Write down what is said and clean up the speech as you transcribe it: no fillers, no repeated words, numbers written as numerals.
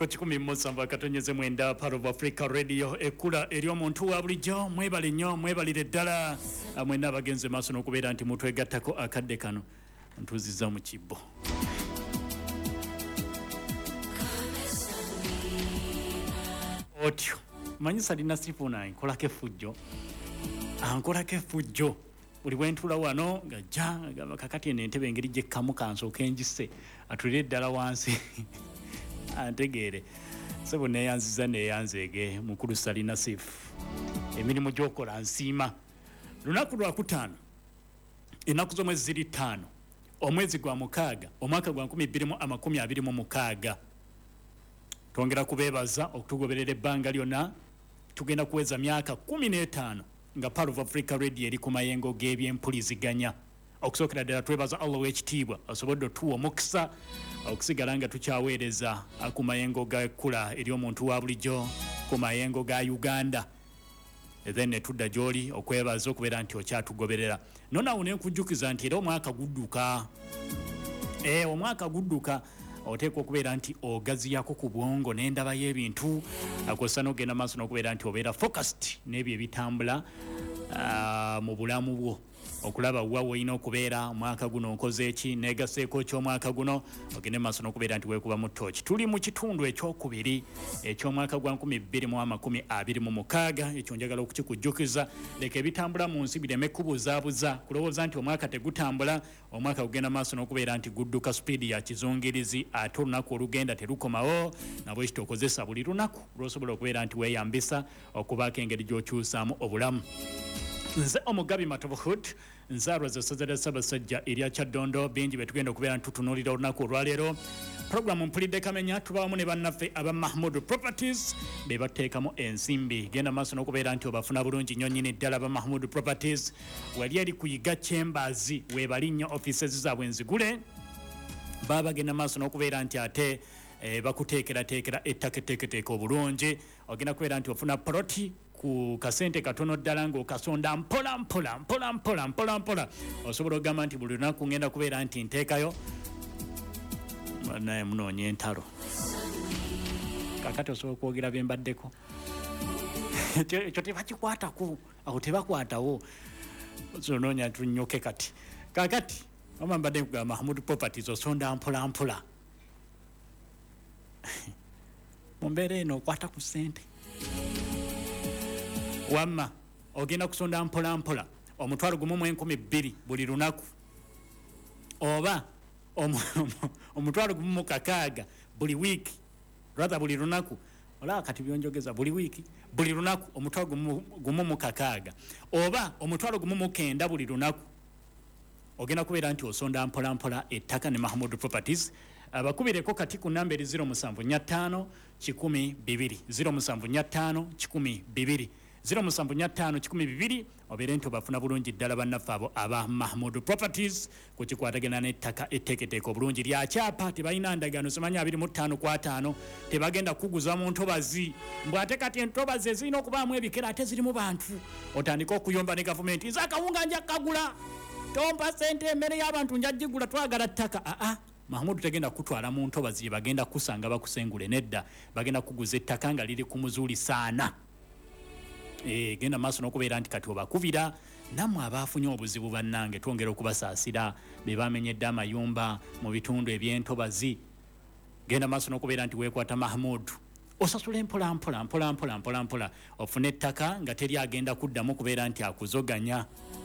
Kochikumi Mosamba katonyeze mwenda part of Africa Radio ekula eri omuntu wa bulijjo mwebale nnyo mwebalire ddala mwenda abagenze maaso n'okubeera nti mutwegattako akadde kano ntuziza mu kibbo. Otyo manyisa lina sifuna nkolako effujjo buli bwentula wano ngajja kakati eno entebe engeri gyekkamu kansooka enjise atulire ddala wansi antegeere sebo neyanziza neyanzeege mukulu Salina Sif emirimu gyokola nsiima. Lunaku lwakutaano ennaku z'omwezi ziri 5 omwezi gwa mukaaga omwaka gwa 2026 twongera kubeebaza okutugoberera ebbanga lyonna tugenda kuweza myaka 15 nga part of Africa Radio eri ku mayengo g'ebyempuliziganya. Okusookera ddala twebaza Allah w'ekitiibwa asobodde otuwa omukisa okusigala nga tukyaweereza ku mayengo g'ekkula eri omuntu wa bulijjo ku mayengo ga Uganda. Then netudda gy'oli okwebaza okubeera nti okyatugoberera. Nonaawo ne nkujjukiza nti era omwaka gudduka. Omwaka gudduka oteekwa okubeera nti ogaziyako ku bwongo n'endaba y'ebintu akosa n'ogenda maaso n'okubeera nti obeera focused n'ebyo ebitambula mu bulamu bwo okulaba wa woyina okubeera omwaka guno nkoze eki negaseeko ky'omwaka guno ogende maaso n'okubeera nti weekuba mu tooki. Tuli mu kitundu ekyokubiri eky'omwaka gwa 2026 ekyo njagala okukikujjukiza. Leka ebitambula mu nsi bireme kubuzaabuza kulowooza nti omwaka tegutambula. Omwaka gugenda maaso n'okubeera nti gudduka speedi ya kizungirizi ate olunaku olugenda terukomawo nabwe kitokozesa buli lunaku lw'osobola okubeera nti weeyambisa okubaako engeri gy'okyusaamu obulamu. Nze Omugabi Matobohood nzaalwa za ssaza lya Ssaabasajja erya Kyaddondo bingi bye tugenda okubeera ntutunuulira olunaku olwaleero. Puroguramu mpulidde kamenya tubaamu ne bannaffe aba Mahmood Properties be bateekamu ensimbi. Genda maaso n'okubeera nti obafuna bulungi nnyo nnyini ddala aba Mahmood Properties wali eri kuyiga Chambers weebali nnyo offices zaabwe nzigule baba bagenda maaso n'okubeera nti ate bakuteekerateekera ettaka etteeketeeke obulungi. Ogenda kubeera nti ofuna poloti ku kasente katono ddala ng'okasonda mpola osobola okugamba nti buli lunaku ngenda kubeera nti nteekayo naye munoonya entalo kakati osobola okwogera bye mbaddeko ekyo tebakikwatako awo tebakwatawo zonoonya tunnyoke kati kakati wama mbadde nkugamba Mahmood Properties osonda mpola mu mbeera eno okwata ku ssente wamma ogenda kusonda mpola omutwalo gumu mu 12,000 buli lunaku oba omutwalo gumu mu 6 buli wiiki rather buli lunaku olaba kati byonjogeza buli wiiki buli lunaku omutwalo gumu mu 6 oba omutwalo gumu mu 9 buli lunaku ogenda kubeera nti osonda mpola ettaka ne Mahmood Properties. Bakubireko kati ku namba eri 0745 12 0745 12 0745 12 obeere nti obafuna bulungi ddala bannaffe abo aba Mahmood Properties ku kikwatagana n'ettaka etteeketeeke obulungi lya kyapa tebalina ndagaano semanya 25/5 tebagenda kuguza mu ntobazi mbw ate kati entobazi ezirina okubaamu ebikera ate zirimu bantu otandika okuyomba ne gavumenti nze akawunga nja kagula tompa ssente emmere y'abantu nja gigula twagala ttaka Mahmood tegenda kutwala mu ntobazi bagenda kusanga bakusengule nedda bagenda kuguza ettaka nga liri ku muzuuli saana. Genda maaso n'okubeera nti kati obakubira nammwe abaafunye obuzibu bannange twongera okubasaasira be bamenyedde amayumba mu bitundu eby'entobazi. Genda maaso n'okubeera nti weekwata Mahmood osasule mpola ofune ettaka nga teri agenda kuddamu kubeera nti akuzoganya.